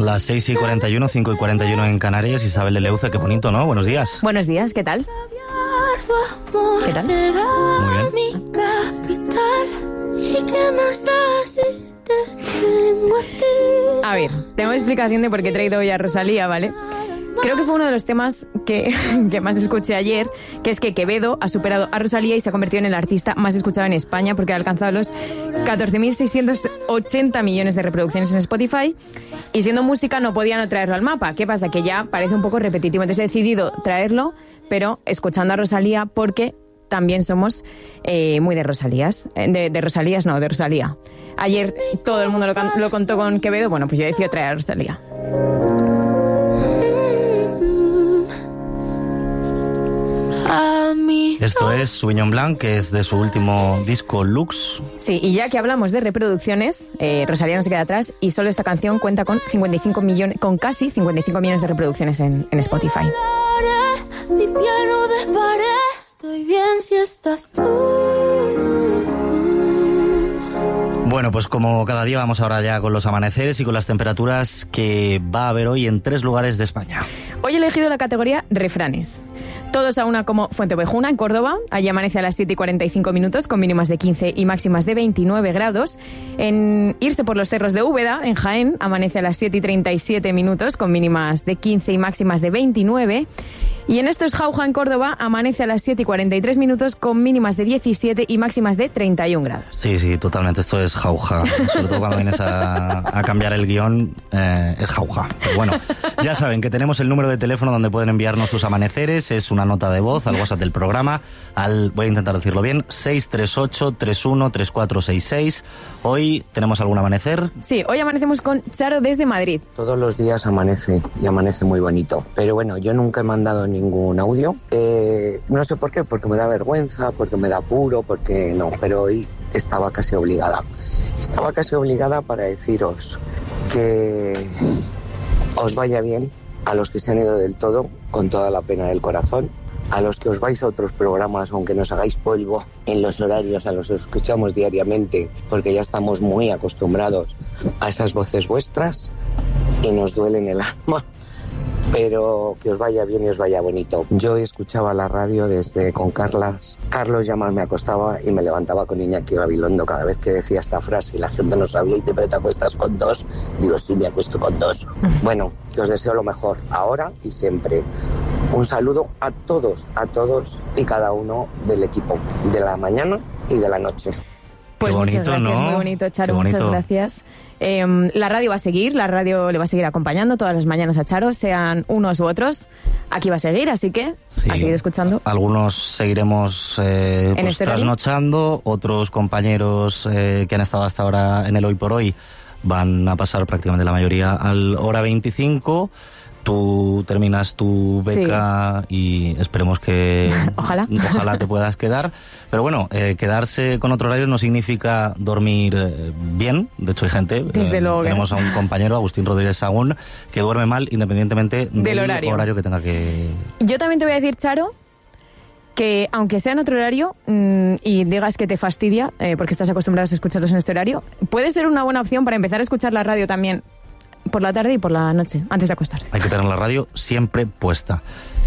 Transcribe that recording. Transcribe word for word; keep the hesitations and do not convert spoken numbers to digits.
Las seis y cuarenta y uno, cinco y cuarenta y uno en Canarias. Isabel de Leuce, qué bonito, ¿no? Buenos días. Buenos días, ¿qué tal? ¿Qué tal? Muy bien. A ver, tengo explicación de por qué he traído hoy a Rosalía, ¿vale? Creo que fue uno de los temas que, que más escuché ayer, que es que Quevedo ha superado a Rosalía y se ha convertido en el artista más escuchado en España porque ha alcanzado los catorce mil seiscientos ochenta millones de reproducciones en Spotify y siendo música no podía no traerlo al mapa. ¿Qué pasa? Que ya parece un poco repetitivo. Entonces he decidido traerlo, pero escuchando a Rosalía porque también somos eh, muy de Rosalías. De, de Rosalías, no, de Rosalía. Ayer todo el mundo lo, lo contó con Quevedo, bueno, pues yo he decidido traer a Rosalía. Esto es Sauvignon Blanc, que es de su último disco Lux. Sí, y ya que hablamos de reproducciones, eh, Rosalía no se queda atrás y solo esta canción cuenta con cincuenta y cinco millones, con casi cincuenta y cinco millones de reproducciones en, en Spotify. Mi piano desparé, estoy bien si estás tú. Bueno, pues como cada día vamos ahora ya con los amaneceres y con las temperaturas que va a haber hoy en tres lugares de España. Hoy he elegido la categoría refranes. Todos a una como Fuenteovejuna, en Córdoba. Allí amanece a las siete y cuarenta y cinco minutos, con mínimas de quince y máximas de veintinueve grados. En Irse por los Cerros de Úbeda, en Jaén, amanece a las siete y treinta y siete minutos, con mínimas de quince y máximas de veintinueve. Y en Estos Jauja, en Córdoba, amanece a las siete y cuarenta y tres minutos, con mínimas de diecisiete y máximas de treinta y un grados. Sí, sí, totalmente. Esto es jauja. Sobre todo cuando vienes a, a cambiar el guión, eh, es jauja. Pero bueno, ya saben que tenemos el número de teléfono donde pueden enviarnos sus amaneceres. Es una nota de voz al WhatsApp del programa. Al, voy a intentar decirlo bien, seis tres ocho, tres uno, tres cuatro seis seis. Hoy tenemos algún amanecer. Sí, hoy amanecemos con Charo desde Madrid. Todos los días amanece y amanece muy bonito. Pero bueno, yo nunca he mandado ningún audio. Eh, no sé por qué, porque me da vergüenza, porque me da apuro, porque no. Pero hoy estaba casi obligada. Estaba casi obligada para deciros que os vaya bien a los que se han ido del todo, con toda la pena del corazón. A los que os vais a otros programas, aunque nos hagáis polvo en los horarios a los que escuchamos diariamente, porque ya estamos muy acostumbrados a esas voces vuestras y nos duelen el alma, pero que os vaya bien y os vaya bonito. Yo escuchaba la radio desde con Carlas. Carlos ya más me acostaba y me levantaba con Iñaki Gabilondo cada vez que decía esta frase y la gente no sabía, y te, pero te acuestas con dos. Digo, sí, me acuesto con dos. Bueno, que os deseo lo mejor, ahora y siempre. Un saludo a todos, a todos y cada uno del equipo, de la mañana y de la noche. Pues Qué bonito, muchas gracias, ¿no? Muy bonito, Charo, Qué bonito. muchas gracias. Eh, la radio va a seguir, la radio le va a seguir acompañando todas las mañanas a Charo, sean unos u otros. Aquí va a seguir, así que Sí. a seguir escuchando. Algunos seguiremos eh, ¿En pues, este horario? trasnochando, otros compañeros eh, que han estado hasta ahora en el Hoy por Hoy van a pasar prácticamente la mayoría al hora veinticinco. Tú terminas tu beca y esperemos que Ojalá. ojalá te puedas quedar. Pero bueno, eh, quedarse con otro horario no significa dormir eh, bien. De hecho hay gente, Desde eh, luego que tenemos no. a un compañero, Agustín Rodríguez Sagún, que duerme mal independientemente del, Del horario. que tenga que... Yo también te voy a decir, Charo, que aunque sea en otro horario mmm, y digas que te fastidia, eh, porque estás acostumbrado a escucharlos en este horario, puede ser una buena opción para empezar a escuchar la radio también por la tarde y por la noche, antes de acostarse. Hay que tener la radio siempre puesta.